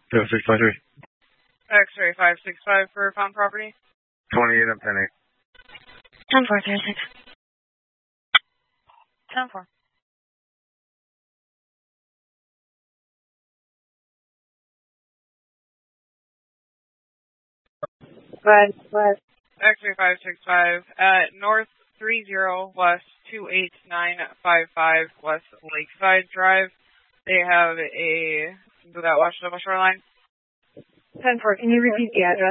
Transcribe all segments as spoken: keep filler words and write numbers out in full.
zero six five three. X-ray five six five for found property. twenty-eight up ten eight. ten four zero six. ten four. Five, five. X-ray five six five at North three zero West two eight nine five five West Lakeside Drive. They have a that washed up a shoreline. ten four, can you repeat the address?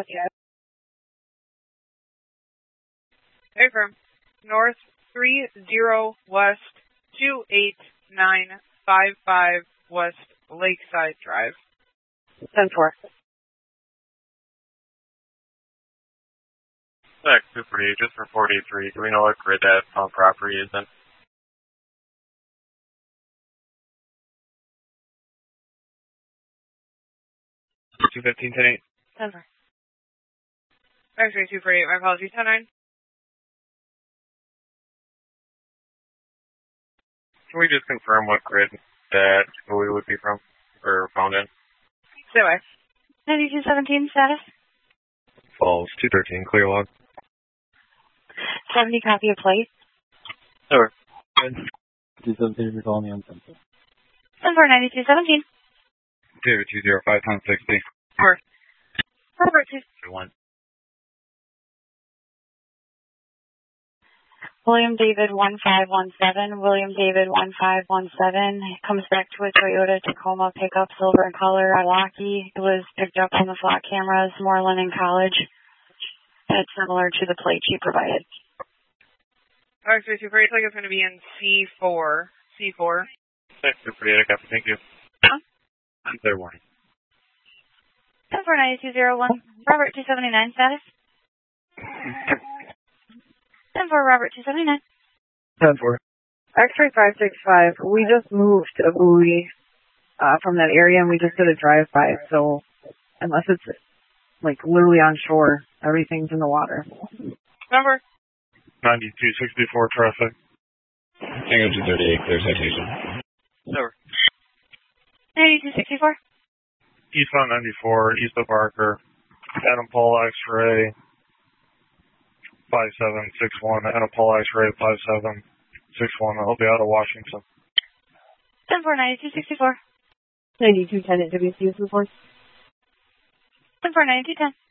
Hey, firm. North three zero West two eight nine five five West Lakeside Drive. ten four. X two forty, just for forty-three. Do we know what grid that found property is in? two fifteen, ten eight. ten four. X-ray two forty-eight, my apologies, ten nine. Can we just confirm what grid that we would be from, or found in? Stay away. ninety-two seventeen status? Falls, two thirteen, clear log. seventy copy of plate? Over. two seventeen, you're calling me on something. ten four ninety-two seventeen. David two zero five pound sixty. Four. Robert two. One. William David one five one seven. William David one five one seven comes back to a Toyota Tacoma pickup, silver in color, Milwaukee. It was picked up on the flock cameras, Moreland in College. It's similar to the plate she provided. X-ray two forty-eight, like it's going to be in C four. C four. X two forty-eight, I got it. Thank you. Huh? Third warning. ten four ninety-two zero one. Robert two seventy-nine status? ten four Robert two seventy-nine. ten four. X-ray five six five, we just moved a buoy uh, from that area and we just did a drive-by, so unless it's like literally on shore, everything's in the water. Number? ninety-two sixty-four traffic. Hangar two thirty-eight, clear citation. Over. ninety-two sixty-four. Eastbound ninety-four, east of Barker. Adam Paul X-ray five seven six one. Adam Paul X-ray five seven six one. I'll be out of Washington. ten four ninety-two sixty-four. ninety-two ten at W C S report. ten four ninety-two ten.